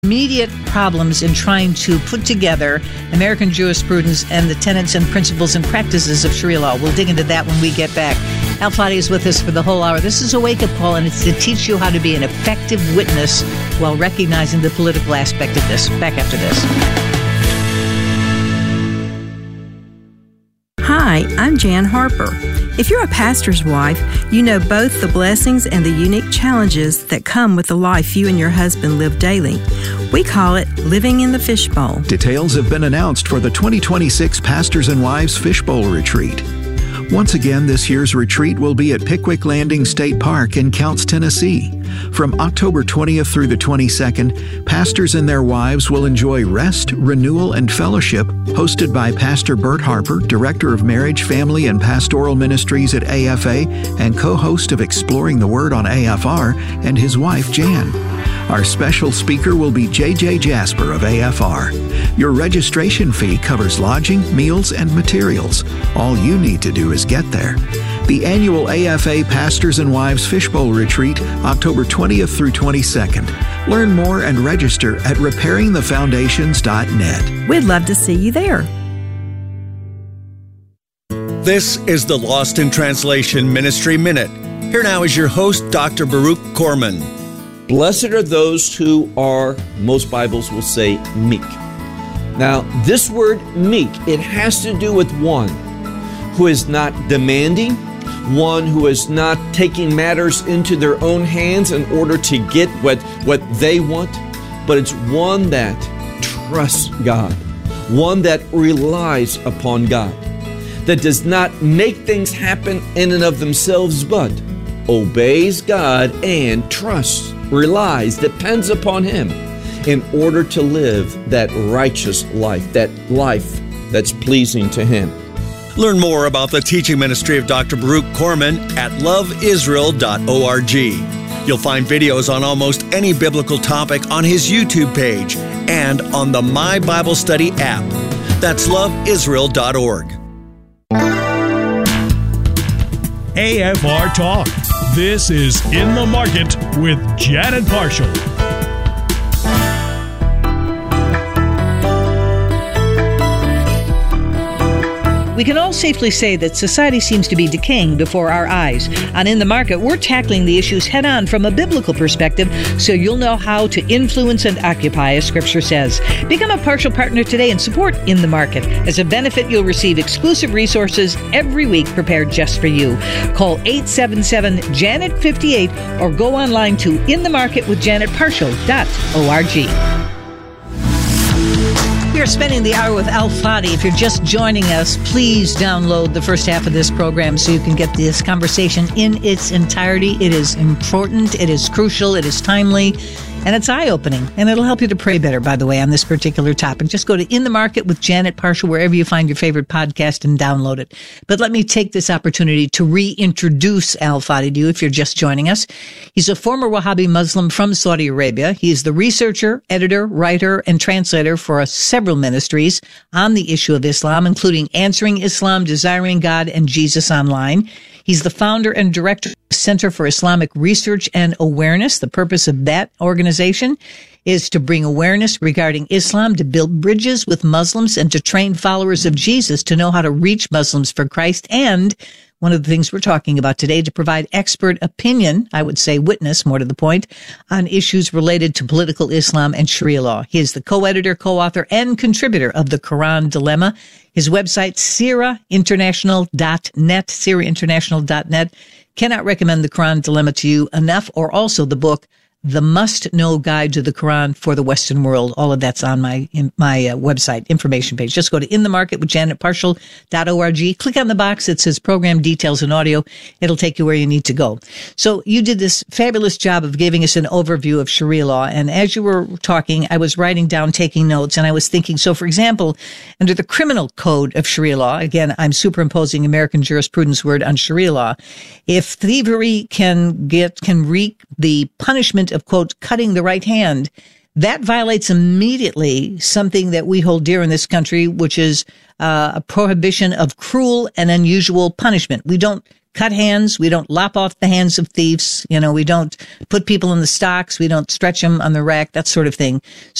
immediate problems in trying to put together American jurisprudence and the tenets and principles and practices of Sharia law. We'll dig into that when we get back. Al Fadi is with us for the whole hour. This is a wake-up call, and it's to teach you how to be an effective witness while recognizing the political aspect of this. Back after this. Hi, I'm Jan Harper. If you're a pastor's wife, you know both the blessings and the unique challenges that come with the life you and your husband live daily. We call it living in the fishbowl. Details have been announced for the 2026 Pastors and Wives Fishbowl Retreat. Once again, this year's retreat will be at Pickwick Landing State Park in Counce, Tennessee. From October 20th through the 22nd, pastors and their wives will enjoy rest, renewal, and fellowship, hosted by Pastor Bert Harper, Director of Marriage, Family, and Pastoral Ministries at AFA and co-host of Exploring the Word on AFR, and his wife, Jan. Our special speaker will be J.J. Jasper of AFR. Your registration fee covers lodging, meals, and materials. All you need to do is get there. The annual AFA Pastors and Wives Fishbowl Retreat, October 20th through 22nd. Learn more and register at repairingthefoundations.net. We'd love to see you there. This is the Lost in Translation Ministry Minute. Here now is your host, Dr. Baruch Korman. Blessed are those who are, most Bibles will say, meek. Now, this word meek, it has to do with one who is not demanding, one who is not taking matters into their own hands in order to get what they want, but it's one that trusts God, one that relies upon God, that does not make things happen in and of themselves, but obeys God and trusts, relies, depends upon Him in order to live that righteous life, that life that's pleasing to Him. Learn more about the teaching ministry of Dr. Baruch Korman at loveisrael.org. You'll find videos on almost any biblical topic on his YouTube page and on the My Bible Study app. That's loveisrael.org. AFR Talk. This is In the Market with Janet Parshall. We can all safely say that society seems to be decaying before our eyes. On In the Market, we're tackling the issues head-on from a biblical perspective so you'll know how to influence and occupy, as Scripture says. Become a partial partner today and support In the Market. As a benefit, you'll receive exclusive resources every week prepared just for you. Call 877-JANET-58 or go online to inthemarketwithjanetparshall.org. We are spending the hour with Al Fadi. If you're just joining us, please download the first half of this program so you can get this conversation in its entirety. It is important, it is crucial, it is timely, and it's eye-opening. And it'll help you to pray better, by the way, on this particular topic. Just go to In the Market with Janet Parshall, wherever you find your favorite podcast, and download it. But let me take this opportunity to reintroduce Al Fadi to you if you're just joining us. He's a former Wahhabi Muslim from Saudi Arabia. He is the researcher, editor, writer, and translator for several ministries on the issue of Islam, including Answering Islam, Desiring God, and Jesus Online. He's the founder and director of the Center for Islamic Research and Awareness. The purpose of that organization is to bring awareness regarding Islam, to build bridges with Muslims, and to train followers of Jesus to know how to reach Muslims for Christ. And one of the things we're talking about today, to provide expert opinion, I would say witness, more to the point, on issues related to political Islam and Sharia law. He is the co-editor, co-author, and contributor of The Quran Dilemma. His website, SiraInternational.net. Cannot recommend The Quran Dilemma to you enough, or also the book, The Must-Know Guide to the Quran for the Western World. All of that's on my website information page. Just go to inthemarketwithjanetparshall.org. Click on the box that says Program Details and Audio. It'll take you where you need to go. So you did this fabulous job of giving us an overview of Sharia law. And as you were talking, I was writing down, taking notes, and I was thinking, so for example, under the criminal code of Sharia law, again, I'm superimposing American jurisprudence word on Sharia law, if thievery can wreak the punishment of, quote, cutting the right hand, that violates immediately something that we hold dear in this country, which is a prohibition of cruel and unusual punishment. We don't cut hands. We don't lop off the hands of thieves. We don't put people in the stocks. We don't stretch them on the rack, that sort of thing.